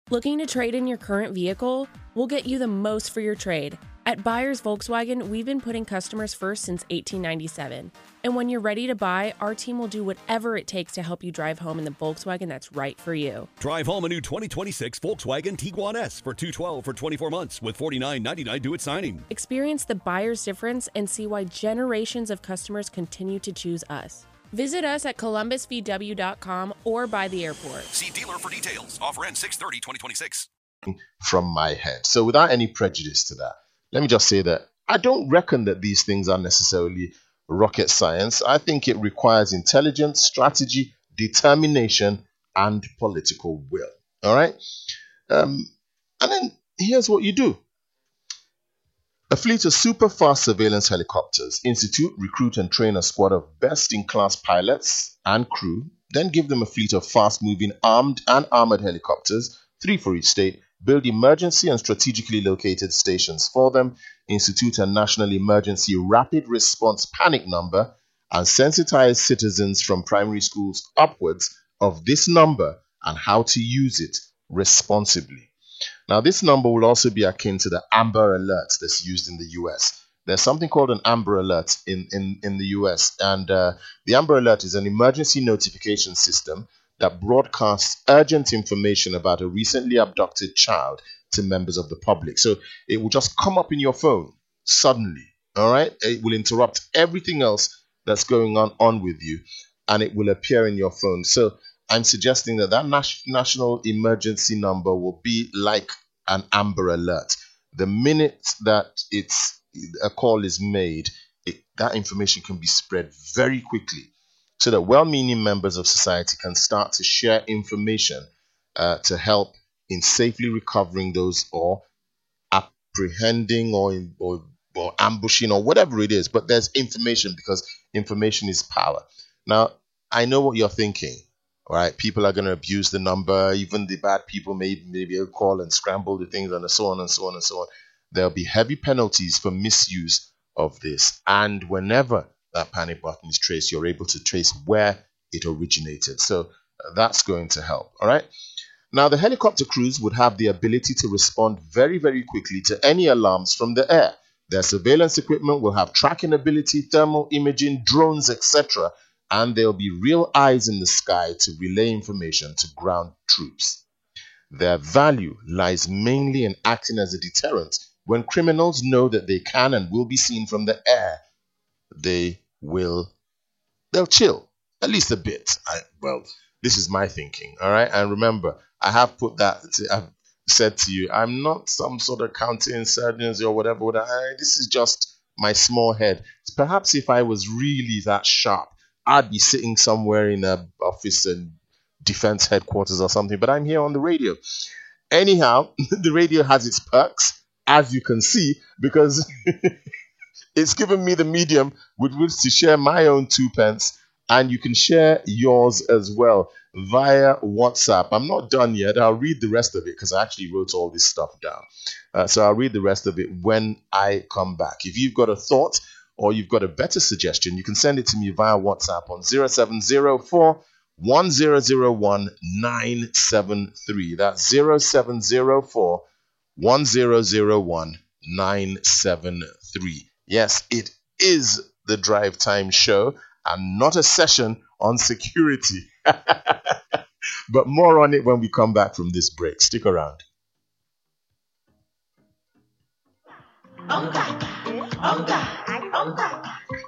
Looking to trade in your current vehicle? We'll get you the most for your trade. At Buyers Volkswagen, we've been putting customers first since 1897. And when you're ready to buy, our team will do whatever it takes to help you drive home in the Volkswagen that's right for you. Drive home a new 2026 Volkswagen Tiguan S for $212 for 24 months with $49.99 due at signing. Experience the buyer's difference and see why generations of customers continue to choose us. Visit us at columbusvw.com or by the airport. See dealer for details. Offer ends 6/30/2026. From my head. So without any prejudice to that, let me just say that I don't reckon that these things are necessarily rocket science. I think it requires intelligence, strategy, determination, and political will. All right? And then here's what you do. A fleet of super-fast surveillance helicopters institute, recruit, and train a squad of best-in-class pilots and crew, then give them a fleet of fast-moving armed and armored helicopters, 3 for each state, build emergency and strategically located stations for them, institute a national emergency rapid response panic number, and sensitize citizens from primary schools upwards of this number and how to use it responsibly. Now, this number will also be akin to the Amber Alert that's used in the US. There's something called an Amber Alert in the US, and the Amber Alert is an emergency notification system that broadcasts urgent information about a recently abducted child to members of the public. So it will just come up in your phone suddenly, all right? It will interrupt everything else that's going on with you, and it will appear in your phone. So I'm suggesting that national emergency number will be like an Amber Alert. The minute that a call is made, that information can be spread very quickly so that well-meaning members of society can start to share information to help in safely recovering those or apprehending or ambushing or whatever it is. But there's information because information is power. Now, I know what you're thinking. All right, people are going to abuse the number. Even the bad people maybe call and scramble the things and so on and so on and so on. There'll be heavy penalties for misuse of this. And whenever that panic button is traced, you're able to trace where it originated. So that's going to help. All right. Now, the helicopter crews would have the ability to respond very, very quickly to any alarms from the air. Their surveillance equipment will have tracking ability, thermal imaging, drones, etc., and there'll be real eyes in the sky to relay information to ground troops. Their value lies mainly in acting as a deterrent. When criminals know that they can and will be seen from the air, they'll chill, at least a bit. This is my thinking, all right? And remember, I've said to you, I'm not some sort of counterinsurgency or whatever. This is just my small head. Perhaps if I was really that sharp, I'd be sitting somewhere in an office and defense headquarters or something, but I'm here on the radio. Anyhow, the radio has its perks, as you can see, because it's given me the medium with which to share my own 2 pence, and you can share yours as well via WhatsApp. I'm not done yet. I'll read the rest of it because I actually wrote all this stuff down. So I'll read the rest of it when I come back. If you've got a thought or you've got a better suggestion, you can send it to me via WhatsApp on 0704 1001 973. That's 0704 1001 973. Yes, it is the Drive Time Show and not a session on security. But more on it when we come back from this break. Stick around.